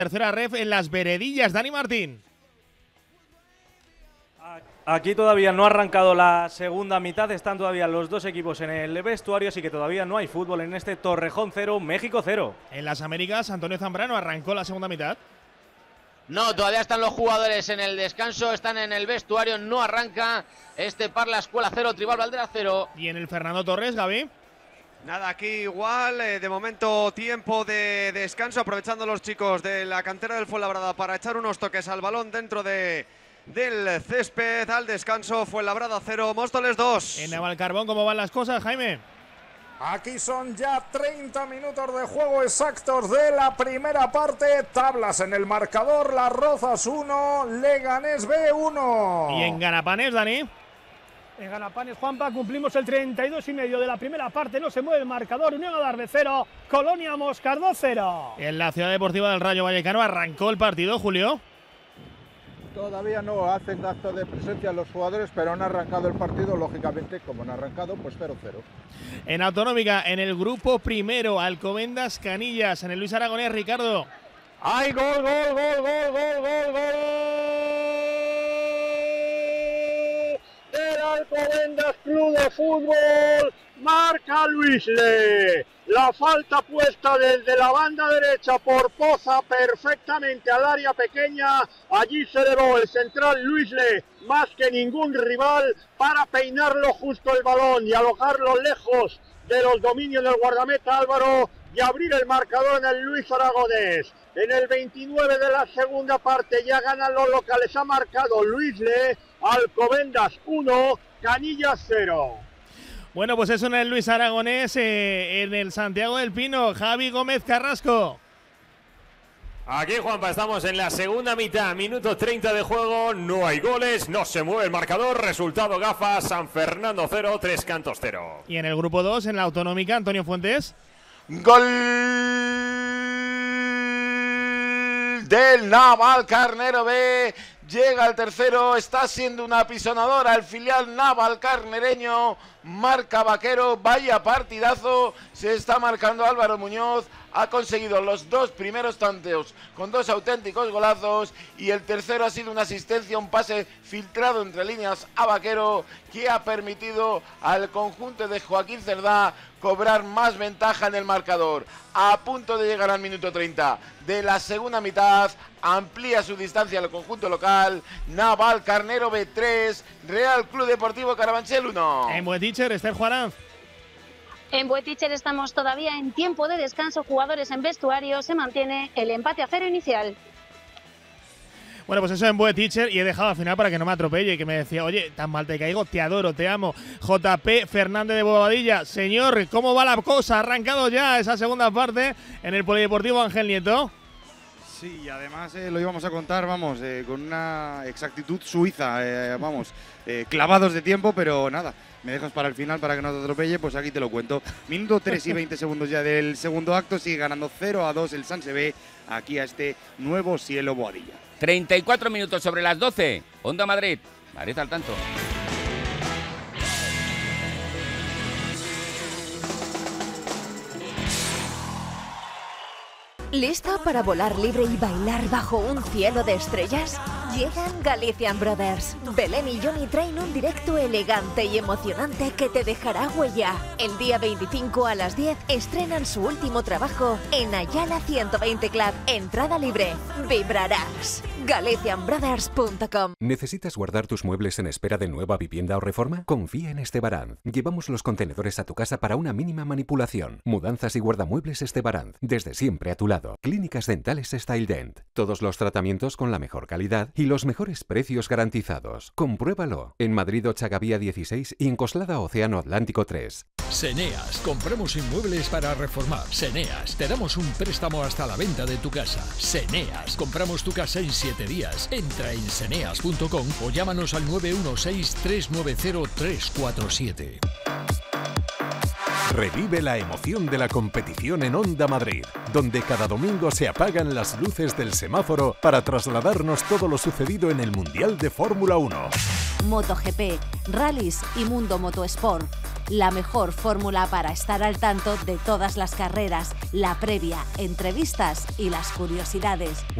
Tercera ref en las Veredillas, Dani Martín. Aquí todavía no ha arrancado la segunda mitad, están todavía los dos equipos en el vestuario, así que todavía no hay fútbol en este Torrejón 0, México 0. En las Américas, Antonio Zambrano arrancó la segunda mitad. No, todavía están los jugadores en el descanso, están en el vestuario, no arranca este Parla Escuela 0, Tribal Valderas 0. Y en el Fernando Torres, Gaby. Nada, aquí igual, de momento tiempo de descanso, aprovechando los chicos de la cantera del Fuenlabrada para echar unos toques al balón dentro del césped. Al descanso, Fuenlabrada 0, Móstoles 2. En Navalcarbón, ¿cómo van las cosas, Jaime? Aquí son ya 30 minutos de juego exactos de la primera parte. Tablas en el marcador, Las Rozas 1, Leganés B 1. Y en Ganapanes, Dani. En Ganapanes, Juanpa, cumplimos el 32,5 de la primera parte. No se mueve el marcador. Unión Adarve 0, Colonia Moscardó 0. En la Ciudad Deportiva del Rayo Vallecano arrancó el partido, Julio. Todavía no hacen acto de presencia los jugadores, pero han arrancado el partido, lógicamente, como han arrancado, pues 0-0. En Autonómica, en el grupo primero, Alcobendas Canillas, en el Luis Aragonés, Ricardo. ¡Ay, gol, gol, gol, gol, gol, gol, gol! ¡El Alcobendas Club de Fútbol! ¡Marca Luisle! La falta puesta desde la banda derecha por Poza perfectamente al área pequeña. Allí se elevó el central Luisle, más que ningún rival, para peinarlo justo el balón y alojarlo lejos de los dominios del guardameta Álvaro y abrir el marcador en el Luis Aragonés. En el 29 de la segunda parte ya ganan los locales. Ha marcado Luisle, Alcobendas 1, Canillas 0. Bueno, pues eso en el Luis Aragonés, en el Santiago del Pino, Javi Gómez Carrasco. Aquí, Juanpa, estamos en la segunda mitad, minuto 30 de juego, no hay goles, no se mueve el marcador, resultado gafas, San Fernando 0, Tres Cantos 0. Y en el grupo 2, en la Autonómica, Antonio Fuentes. Gol del Navalcarnero B. Llega el tercero, está siendo una apisonadora el filial navalcarnereño, marca Vaquero, vaya partidazo, se está marcando Álvaro Muñoz, ha conseguido los dos primeros tanteos con dos auténticos golazos y el tercero ha sido una asistencia, un pase filtrado entre líneas a Vaquero que ha permitido al conjunto de Joaquín Cerdá cobrar más ventaja en el marcador. A punto de llegar al minuto 30 de la segunda mitad, amplía su distancia al conjunto local, Navalcarnero B3, Real Club Deportivo Carabanchel 1. En Bueticher, Esther Juarán. En Bueticher estamos todavía en tiempo de descanso, jugadores en vestuario, se mantiene el empate a 0 inicial. Bueno, pues eso en Bueticher y he dejado al final para que no me atropelle, que me decía, oye, tan mal te caigo, te adoro, te amo. JP Fernández de Bobadilla, señor, ¿cómo va la cosa? ¿Ha arrancado ya esa segunda parte en el Polideportivo Ángel Nieto? Sí, y además lo íbamos a contar, vamos, con una exactitud suiza, clavados de tiempo, pero nada, me dejas para el final para que no te atropelle, pues aquí te lo cuento. Minuto 3 y 20 segundos ya del segundo acto, sigue ganando 0-2 el San Sebé aquí a este Nuevo Cielo Boadilla. 34 minutos sobre las 12, Onda Madrid, Madrid al tanto. ¿Lista para volar libre y bailar bajo un cielo de estrellas? Llegan Galician Brothers. Belén y Johnny traen un directo elegante y emocionante que te dejará huella. El día 25 a las 10 estrenan su último trabajo en Ayala 120 Club. Entrada libre. Vibrarás. GalicianBrothers.com. ¿Necesitas guardar tus muebles en espera de nueva vivienda o reforma? Confía en Estebaranz. Llevamos los contenedores a tu casa para una mínima manipulación. Mudanzas y guardamuebles Estebaranz. Desde siempre a tu lado. Clínicas dentales StyleDent. Todos los tratamientos con la mejor calidad y los mejores precios garantizados. Compruébalo. En Madrid Ochagavía 16 y en Coslada Océano Atlántico 3. Seneas. Compramos inmuebles para reformar. Seneas. Te damos un préstamo hasta la venta de tu casa. Seneas. Compramos tu casa en 7 días. Entra en seneas.com o llámanos al 916-390-347. Revive la emoción de la competición en Onda Madrid, donde cada domingo se apagan las luces del semáforo para trasladarnos todo lo sucedido en el Mundial de Fórmula 1. MotoGP, rallies y Mundo Motosport. La mejor fórmula para estar al tanto de todas las carreras, la previa, entrevistas y las curiosidades.